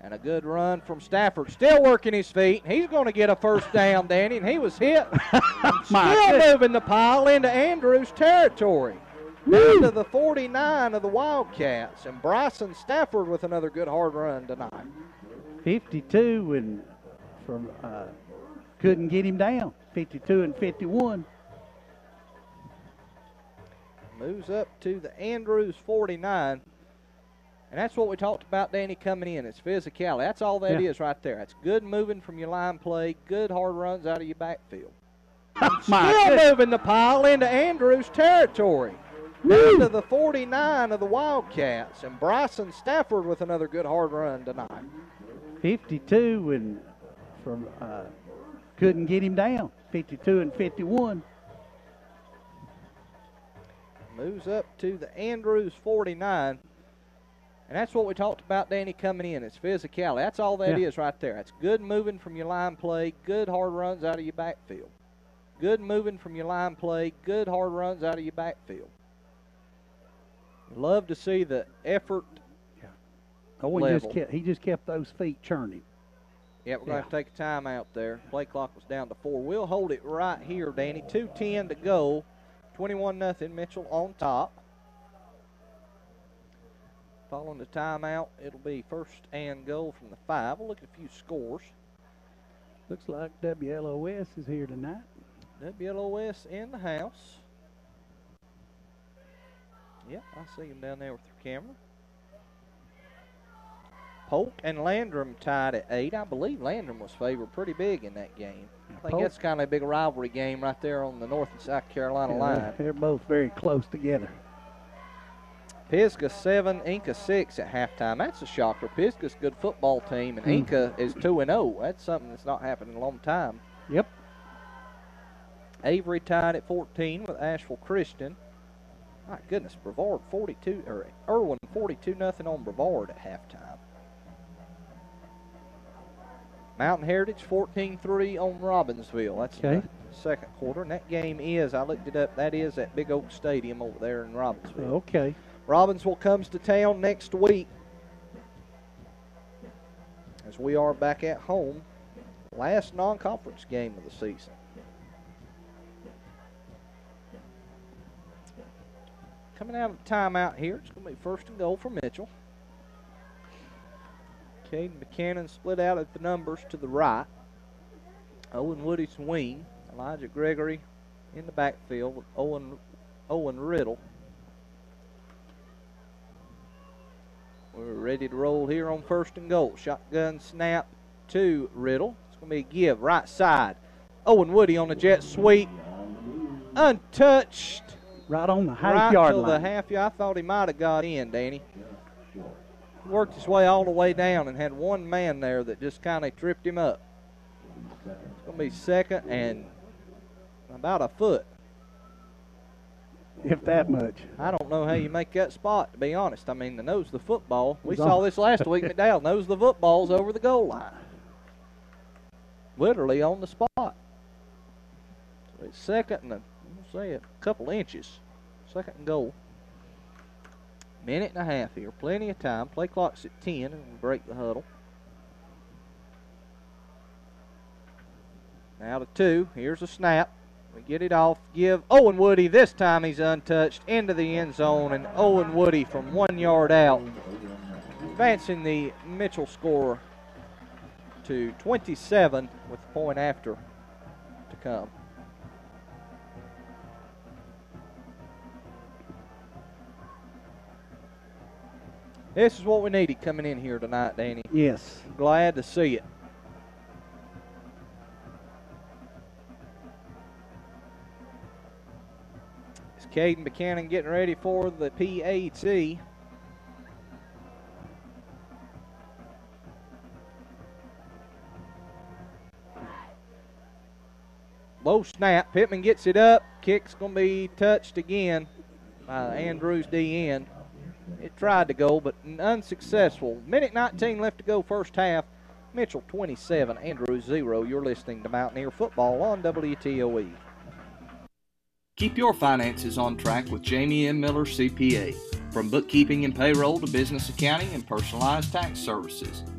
And a good run from Stafford. Still working his feet. He's going to get a first down, Danny, and he was hit. Still moving the pile into Andrews territory. Down to the 49 of the Wildcats. And Bryson Stafford with another good hard run tonight. 52 and from couldn't get him down. 52 and 51. Moves up to the Andrews 49. And that's what we talked about, Danny, coming in. It's physicality. That's all that is right there. That's good moving from your line play, good hard runs out of your backfield. Still moving the pile into Andrews territory. Down to the 49 of the Wildcats. And Bryson Stafford with another good hard run tonight. 52 and from couldn't get him down. 52 and 51. Moves up to the Andrews 49. And that's what we talked about, Danny, coming in. It's physicality. That's all that is right there. That's good moving from your line play, good hard runs out of your backfield. Good moving from your line play, good hard runs out of your backfield. Love to see the effort level. He just kept those feet churning. Yeah, we're going to have to take a timeout there. Play clock was down to 4. We'll hold it right here, Danny. 2:10 to go. 21-0 Mitchell on top. Following the timeout, it'll be first and goal from the 5. We'll look at a few scores. Looks like WLOS is here tonight. WLOS in the house. Yep, I see him down there with their camera. Polk and Landrum tied at 8. I believe Landrum was favored pretty big in that game. I think that's kind of a big rivalry game right there on the North and South Carolina line. They're both very close together. Pisgah 7, Inca 6 at halftime. That's a shocker. Pisgah's a good football team, and Inca is 2-0. That's something that's not happened in a long time. Yep. Avery tied at 14 with Asheville Christian. My goodness, Brevard 42, or Irwin 42-0 on Brevard at halftime. Mountain Heritage 14-3 on Robbinsville. That's the second quarter, and that game is, I looked it up, that is at Big Oak Stadium over there in Robbinsville. Okay. Robbinsville comes to town next week as we are back at home. Last non-conference game of the season. Coming out of the timeout here, it's going to be first and goal for Mitchell. Caden Buchanan split out at the numbers to the right. Owen Woody's wing. Elijah Gregory in the backfield with Owen Riddle. We're ready to roll here on first and goal. Shotgun snap to Riddle. It's going to be a give right side. Owen Woody on the jet sweep. Untouched. Right on the half-yard line. Right to the half-yard. I thought he might have got in, Danny. He worked his way all the way down and had one man there that just kind of tripped him up. It's going to be second and about a foot. If that much. I don't know how you make that spot, to be honest. I mean, the nose of the football. We saw this last week, McDowell. Nose of the football's over the goal line. Literally on the spot. So it's second and, we'll say, a couple inches. Second and goal. Minute and a half here. Plenty of time. Play clock's at 10, and we'll break the huddle. Now to 2. Here's a snap. We get it off. Give Owen Woody. This time he's untouched into the end zone, and Owen Woody from 1 yard out, advancing the Mitchell score to 27 with the point after to come. This is what we needed coming in here tonight, Danny. Yes. Glad to see it. It's Caden Buchanan getting ready for the PAT. Low snap. Pittman gets it up. Kick's going to be touched again by Andrews D end. It tried to go, but unsuccessful. Minute 19 left to go first half. Mitchell 27, Andrews 0. You're listening to Mountaineer Football on WTOE. Keep your finances on track with Jamie M. Miller CPA. From bookkeeping and payroll to business accounting and personalized tax services,